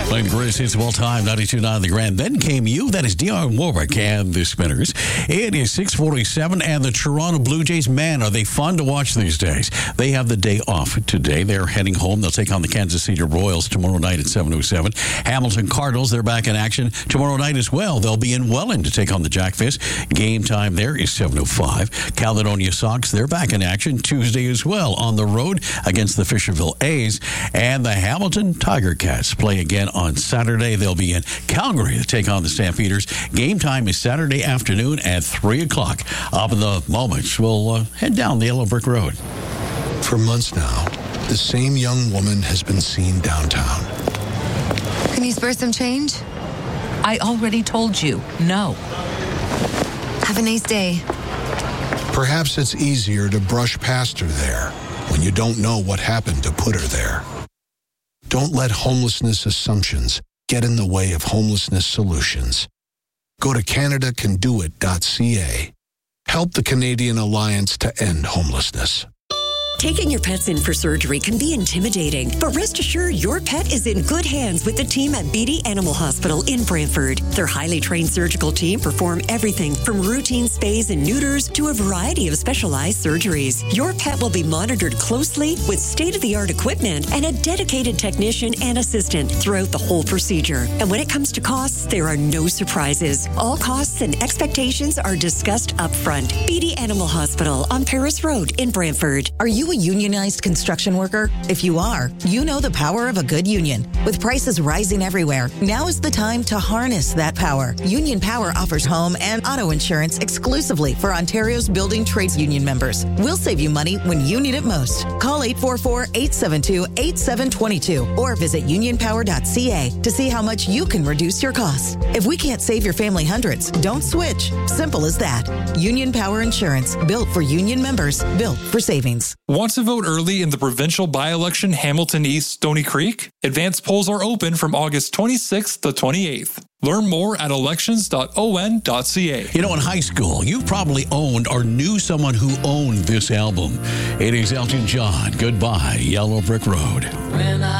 Playing greatest hits of all time, 92.9 The Grand. Then came you. That is Dionne Warwick and the Spinners. It is 6:47, and the Toronto Blue Jays, man, are they fun to watch these days. They have the day off today. They're heading home. They'll take on the Kansas City Royals tomorrow night at 7:07. Hamilton Cardinals, they're back in action tomorrow night as well. They'll be in Welland to take on the Jackfish. Game time there is 7:05. Caledonia Sox, they're back in action Tuesday as well on the road against the Fisherville A's. And the Hamilton Tiger Cats play again on Saturday. They'll be in Calgary to take on the Stampeders. Game time is Saturday afternoon at 3 o'clock. Up in the moments, we'll head down the Yellow Brick Road. For months now, the same young woman has been seen downtown. Can you spare some change? I already told you, no. Have a nice day. Perhaps it's easier to brush past her there when you don't know what happened to put her there. Don't let homelessness assumptions get in the way of homelessness solutions. Go to CanadaCanDoIt.ca. Help the Canadian Alliance to End Homelessness. Taking your pets in for surgery can be intimidating, but rest assured your pet is in good hands with the team at Beatty Animal Hospital in Brantford. Their highly trained surgical team perform everything from routine spays and neuters to a variety of specialized surgeries. Your pet will be monitored closely with state-of-the-art equipment and a dedicated technician and assistant throughout the whole procedure. And when it comes to costs, there are no surprises. All costs and expectations are discussed up front. Beatty Animal Hospital on Paris Road in Brantford. Are you a unionized construction worker? If you are, you know the power of a good union. With prices rising everywhere, now is the time to harness that power. Union Power offers home and auto insurance exclusively for Ontario's building trades union members. We'll save you money when you need it most. Call 844-872-8722 or visit unionpower.ca to see how much you can reduce your costs. If we can't save your family hundreds, don't switch. Simple as that. Union Power Insurance, built for union members, built for savings. Want to vote early in the provincial by-election Hamilton East Stony Creek? Advance polls are open from August 26th to 28th. Learn more at elections.on.ca. You know, in high school, you probably owned or knew someone who owned this album. It is Elton John, Goodbye, Yellow Brick Road.